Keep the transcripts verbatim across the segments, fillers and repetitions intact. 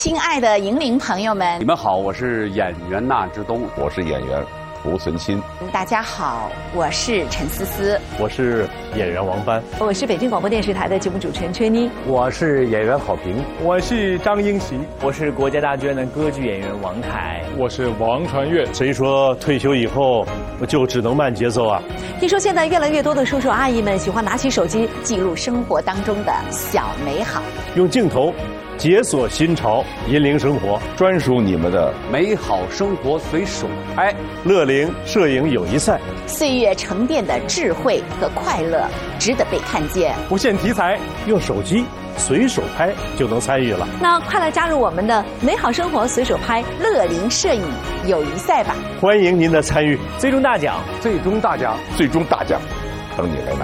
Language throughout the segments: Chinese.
亲爱的银铃朋友们， 你们好，我是演员纳之东， 我是演员胡存新。 大家好，我是陈思思， 我是演员王帆， 我是北京广播电视台的节目主持人崔妮， 我是演员郝平， 我是张英喜， 我是国家大剧院的歌剧演员王凯， 我是王传岳。 谁说退休以后就只能慢节奏啊？ 听说现在越来越多的叔叔阿姨们喜欢拿起手机记录生活当中的小美好， 用镜头解锁新潮，银铃生活， 专属你们的美好生活随手拍。 乐龄摄影友谊赛， 岁月沉淀的智慧和快乐值得被看见。 不限题材， 用手机随手拍就能参与了。 那快来加入我们的美好生活随手拍乐龄摄影友谊赛吧！ 欢迎您的参与， 最终大奖， 最终大奖， 最终大奖，等你来拿。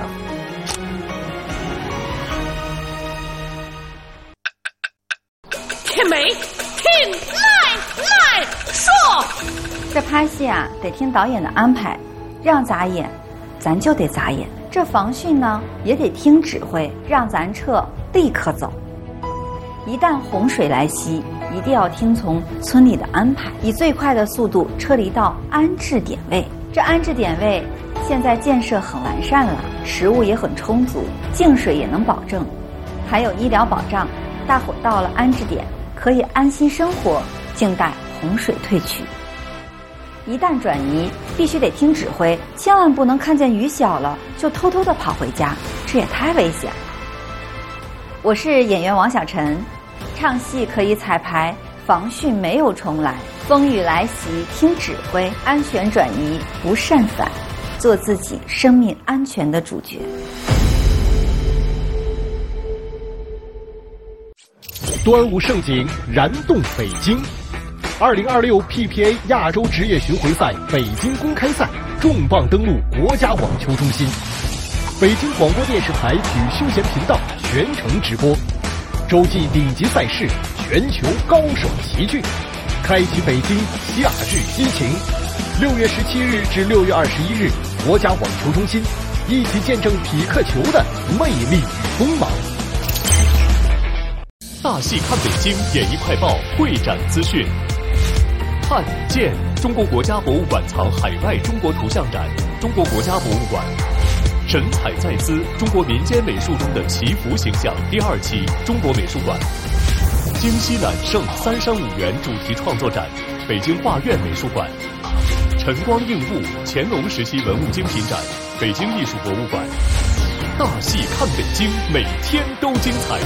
天美，听来来说， 这拍戏啊，得听导演的安排，让咋演，咱就得咋演。这防汛呢，也得听指挥，让咱撤，立刻走。一旦洪水来袭，一定要听从村里的安排，以最快的速度撤离到安置点位。这安置点位现在建设很完善了，食物也很充足，净水也能保证，还有医疗保障。大伙到了安置点，可以安心生活，静待洪水退去。一旦转移，必须得听指挥，千万不能看见雨小了就偷偷的跑回家，这也太危险了。我是演员王小晨，唱戏可以彩排，防汛没有重来，风雨来袭听指挥，安全转移不擅返，做自己生命安全的主角。 端午盛景燃动北京，二零二六 P P A 亚洲职业巡回赛北京公开赛重磅登陆国家网球中心，北京广播电视台体育休闲频道全程直播，洲际顶级赛事，全球高手齐聚，开启北京夏日激情。六月十七日至六月二十一日，国家网球中心，一起见证匹克球的魅力与锋芒。 大戏看北京演艺快报会展资讯。汉建中国国家博物馆藏海外中国图像展，中国国家博物馆。神采在兹中国民间美术中的祈福形象第二期，中国美术馆。京西揽胜三山五园主题创作展，北京画院美术馆。晨光映物乾隆时期文物精品展，北京艺术博物馆。大戏看北京，每天都精彩。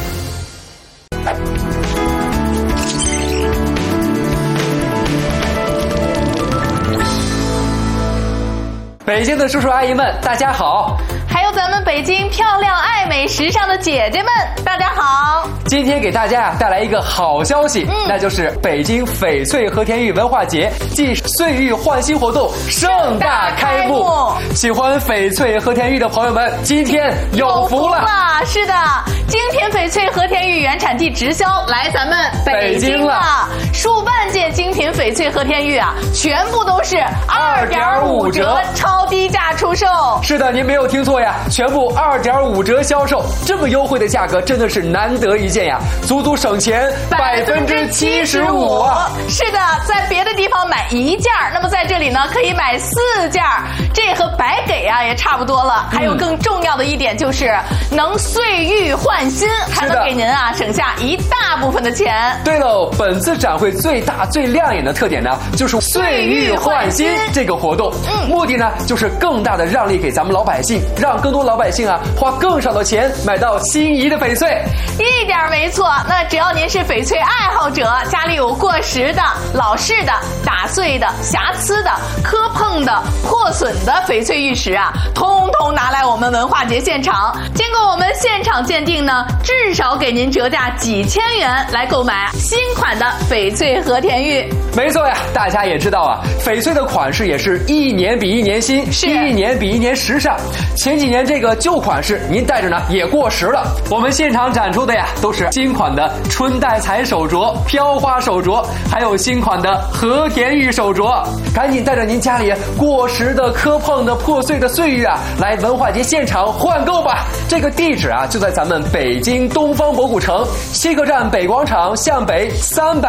北京的叔叔阿姨们，大家好！ 还有咱们北京漂亮、爱美、时尚的姐姐们，大家好！ 今天给大家呀带来一个好消息，嗯、那就是北京翡翠和田玉文化节暨岁玉焕新活动盛大开幕。喜欢翡翠和田玉的朋友们，今天有福了！ 是的，精品翡翠和田玉原产地直销来咱们北京了，数万件精品翡翠和田玉啊，全部都是二点五折超低价出售。 是的，您没有听错呀，全部二点五折销售，这么优惠的价格真的是难得一见呀，足足省钱百分之七十五。 是的，在别的地方买一件，那么在这里呢可以买四件，这和白给啊也差不多了。还有更重要的一点就是能岁玉焕新，还能给您啊省下一大部分的钱。 对喽，本次展会最大最亮眼的特点呢，就是岁玉焕新这个活动，嗯，目的呢就是更大的让利给咱们老百姓，让更多老百姓啊花更少的钱买到心仪的翡翠。 一点没错，那只要您是翡翠爱好者，家里有过时的、老式的、打碎的、瑕疵的、磕碰的、破损的翡翠玉石啊，通通拿来我们文化节现场，经过我们现场鉴定呢，至少给您折价几千元来购买新款的翡翠和田玉。 没错呀，大家也知道啊，翡翠的款式也是一年比一年新，一年比一年时尚。前几年这个旧款式您戴着呢也过时了，我们现场展出的呀都是新款的春带彩手镯、飘花手镯，还有新款的和田玉手镯。赶紧带着您家里过时的、磕碰的、破碎的岁玉啊，来文化节现场换购吧。这个地址啊就在咱们北京东方博古城西客站北广场向北三百